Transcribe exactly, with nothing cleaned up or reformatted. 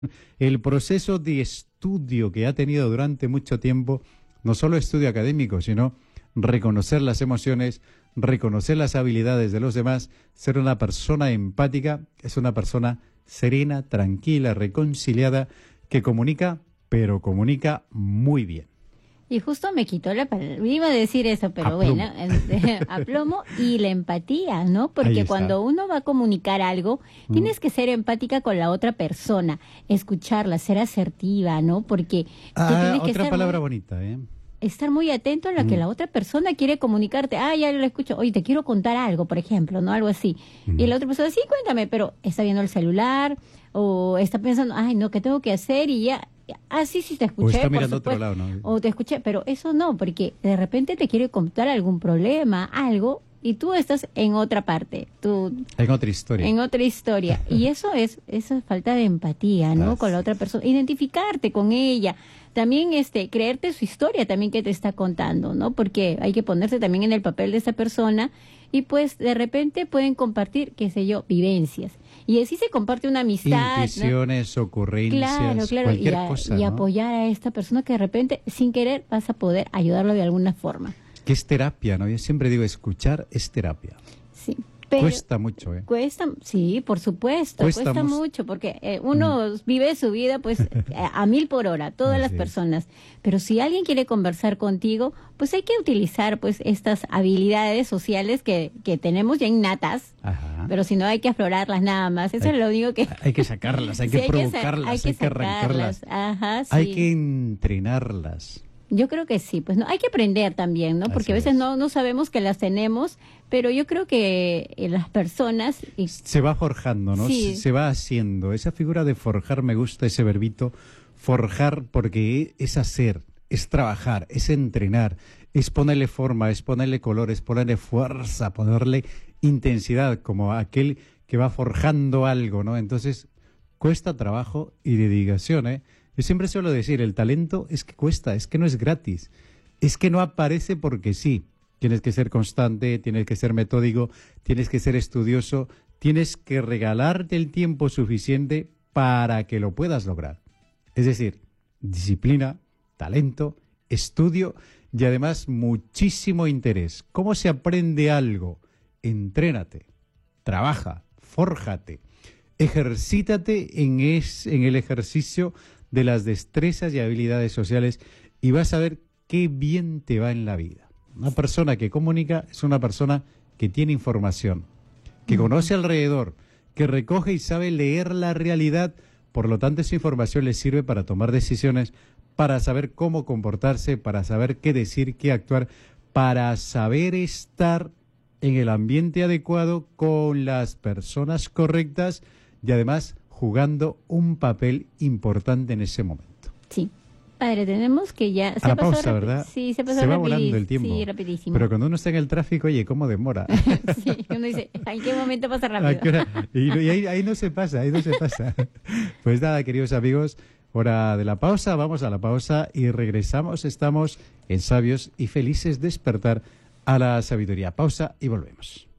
El proceso de estudio que ha tenido durante mucho tiempo, no solo estudio académico, sino reconocer las emociones, reconocer las habilidades de los demás, ser una persona empática, es una persona serena, tranquila, reconciliada, que comunica, pero comunica muy bien. Y justo me quitó la palabra, iba a decir eso, pero A bueno, plomo. a plomo y la empatía, ¿no? Ahí Porque está. cuando uno va a comunicar algo, Mm. tienes que ser empática con la otra persona, escucharla, ser asertiva, ¿no? Porque tú Ah, tienes que otra estar palabra muy, bonita, ¿eh? estar muy atento a lo que Mm. la otra persona quiere comunicarte. Ah, ya lo escucho, oye, te quiero contar algo, por ejemplo, ¿no? Algo así. Y la otra persona, sí, cuéntame, pero está viendo el celular o está pensando, ay, no, ¿qué tengo que hacer? Y ya, ah, sí, sí, te escuché, O está por mirando a otro supuesto. lado, ¿no? O te escuché, pero eso no, porque de repente te quiere contar algún problema, algo, y tú estás en otra parte, tú En otra historia. en otra historia. Y eso es, eso es falta de empatía, ¿no? Así Con la otra persona, identificarte con ella. También este, creerte su historia también que te está contando, ¿no? Porque hay que ponerse también en el papel de esa persona y pues de repente pueden compartir, qué sé yo, vivencias. Y así se comparte una amistad, ¿no? Intuiciones, ocurrencias, Claro, claro, y, cualquier a- cosa, y ¿no? apoyar a esta persona que de repente, sin querer, vas a poder ayudarlo de alguna forma. Que es terapia, ¿no? Yo siempre digo, escuchar es terapia. Sí, pero Cuesta mucho, ¿eh? cuesta, sí, por supuesto, Cuesta cuesta, mus- mucho, porque eh, uno vive su vida pues a, a mil por hora, todas Así las es. personas. Pero si alguien quiere conversar contigo, pues hay que utilizar pues estas habilidades sociales que, que tenemos ya innatas, Ajá. pero si no hay que aflorarlas nada más. Eso Hay- es lo único que... Hay que sacarlas, hay Sí, que sa- provocarlas, hay que, arrancarlas. sacarlas. Ajá, sí. Hay que entrenarlas. Yo creo que sí, pues no, hay que aprender también, ¿no? Porque Así a veces es. no, no sabemos que las tenemos, pero yo creo que eh, las personas, y Se va forjando, ¿no? Sí. Se, se va haciendo. Esa figura de forjar, me gusta ese verbito, forjar, porque es hacer, es trabajar, es entrenar, es ponerle forma, es ponerle color, es ponerle fuerza, ponerle intensidad, como aquel que va forjando algo, ¿no? Entonces, cuesta trabajo y dedicación, ¿eh? Yo siempre suelo decir, el talento es que cuesta, es que no es gratis, es que no aparece porque sí. Tienes que ser constante, tienes que ser metódico, tienes que ser estudioso, tienes que regalarte el tiempo suficiente para que lo puedas lograr. Es decir, disciplina, talento, estudio y además muchísimo interés. ¿Cómo se aprende algo? Entrénate, trabaja, fórjate, ejercítate en, es, en el ejercicio de las destrezas y habilidades sociales y vas a ver qué bien te va en la vida. Una persona que comunica es una persona que tiene información, que conoce alrededor, que recoge y sabe leer la realidad. Por lo tanto, esa información le sirve para tomar decisiones, para saber cómo comportarse, para saber qué decir, qué actuar, para saber estar en el ambiente adecuado con las personas correctas y además jugando un papel importante en ese momento. sí. Padre, tenemos que ya... A la pasó pausa, rapi- ¿verdad? Sí, se pasó Se va rapidis- volando el tiempo. Sí, rapidísimo. Pero cuando uno está en el tráfico, oye, ¿cómo demora? Sí, uno dice, ¿en qué momento pasa ¿A rápido? qué hora? Y, y ahí, ahí no se pasa, ahí no se pasa. Pues nada, queridos amigos, hora de la pausa, vamos a la pausa y regresamos. Estamos en Sabios y Felices Despertar a la Sabiduría. Pausa y volvemos.